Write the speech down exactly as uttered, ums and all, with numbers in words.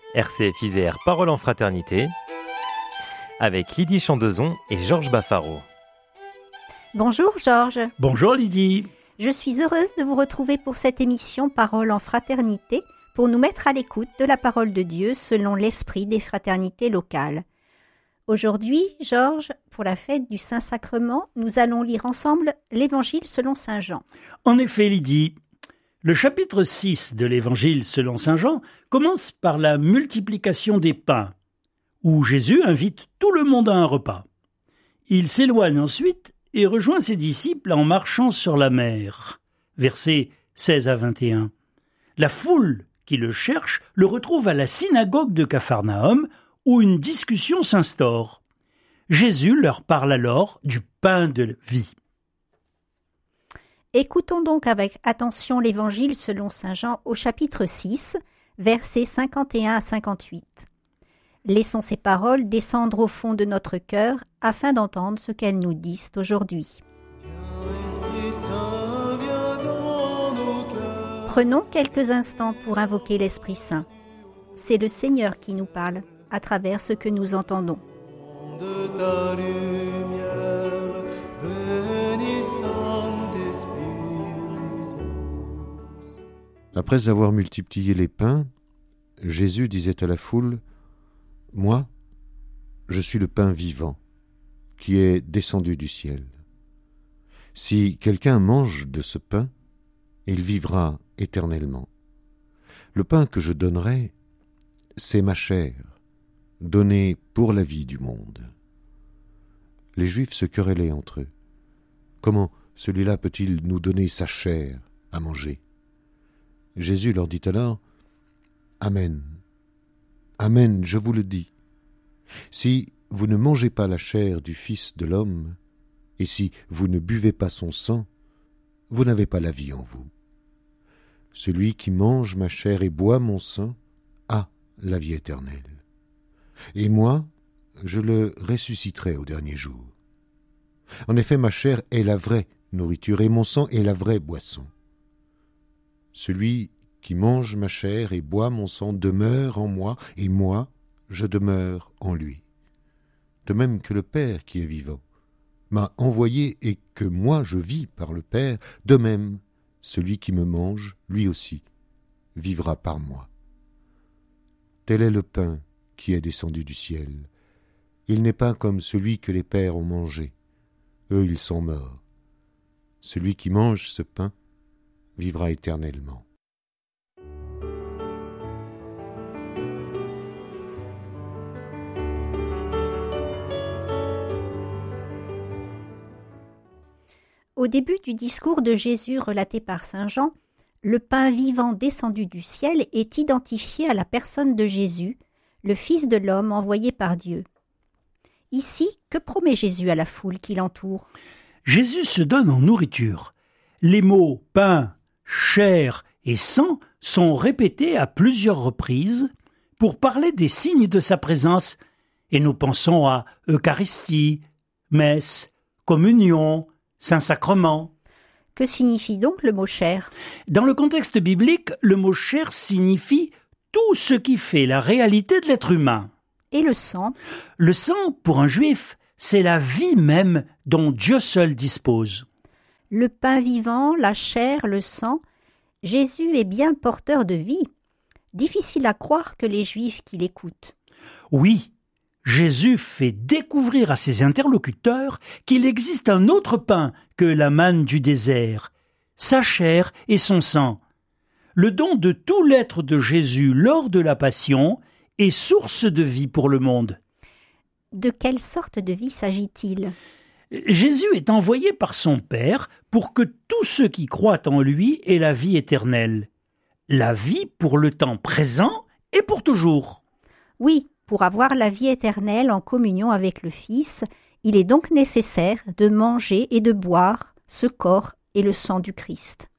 R C F Isère Parole en Fraternité, avec Lydie Chandezon et Georges Baffaro. Bonjour Georges. Bonjour Lydie. Je suis heureuse de vous retrouver pour cette émission Parole en Fraternité, pour nous mettre à l'écoute de la parole de Dieu selon l'esprit des fraternités locales. Aujourd'hui, Georges, pour la fête du Saint-Sacrement, nous allons lire ensemble l'Évangile selon saint Jean. En effet, Lydie, le chapitre six de l'Évangile selon saint Jean commence par la multiplication des pains, où Jésus invite tout le monde à un repas. Il s'éloigne ensuite et rejoint ses disciples en marchant sur la mer. Versets seize à vingt et un. La foule qui le cherche le retrouve à la synagogue de Capharnaüm, où une discussion s'instaure. Jésus leur parle alors du pain de vie. Écoutons donc avec attention l'Évangile selon saint Jean au chapitre six, versets cinquante et un à cinquante-huit. Laissons ces paroles descendre au fond de notre cœur afin d'entendre ce qu'elles nous disent aujourd'hui. Prenons quelques instants pour invoquer l'Esprit Saint. C'est le Seigneur qui nous parle à travers ce que nous entendons. De ta lumière, bénissant Esprit. Après avoir multiplié les pains, Jésus disait à la foule : « Moi, je suis le pain vivant, qui est descendu du ciel. Si quelqu'un mange de ce pain, il vivra éternellement. Le pain que je donnerai, c'est ma chair, donnée pour la vie du monde. » Les Juifs se querellaient entre eux. Comment celui-là peut-il nous donner sa chair à manger ? Jésus leur dit alors : « Amen. Amen, je vous le dis. Si vous ne mangez pas la chair du Fils de l'homme, et si vous ne buvez pas son sang, vous n'avez pas la vie en vous. Celui qui mange ma chair et boit mon sang a la vie éternelle. Et moi, je le ressusciterai au dernier jour. En effet, ma chair est la vraie nourriture et mon sang est la vraie boisson. Celui qui mange ma chair et boit mon sang demeure en moi, et moi, je demeure en lui. De même que le Père qui est vivant m'a envoyé et que moi je vis par le Père, de même, celui qui me mange, lui aussi, vivra par moi. Tel est le pain qui est descendu du ciel. Il n'est pas comme celui que les pères ont mangé. Eux, ils sont morts. Celui qui mange ce pain vivra éternellement. Au début du discours de Jésus relaté par saint Jean, le pain vivant descendu du ciel est identifié à la personne de Jésus, le Fils de l'homme envoyé par Dieu. Ici, que promet Jésus à la foule qui l'entoure ? Jésus se donne en nourriture. Les mots pain, chair et sang sont répétés à plusieurs reprises pour parler des signes de sa présence, et nous pensons à Eucharistie, messe, communion, Saint-Sacrement. Que signifie donc le mot chair ? Dans le contexte biblique, le mot chair signifie tout ce qui fait la réalité de l'être humain. Et le sang ? Le sang, pour un juif, c'est la vie même dont Dieu seul dispose. Le pain vivant, la chair, le sang, Jésus est bien porteur de vie. Difficile à croire que les Juifs qui l'écoutent. Oui, Jésus fait découvrir à ses interlocuteurs qu'il existe un autre pain que la manne du désert, sa chair et son sang. Le don de tout l'être de Jésus lors de la Passion est source de vie pour le monde. De quelle sorte de vie s'agit-il ? Jésus est envoyé par son Père pour que tous ceux qui croient en lui aient la vie éternelle. La vie pour le temps présent et pour toujours. Oui, pour avoir la vie éternelle en communion avec le Fils, il est donc nécessaire de manger et de boire ce corps et le sang du Christ.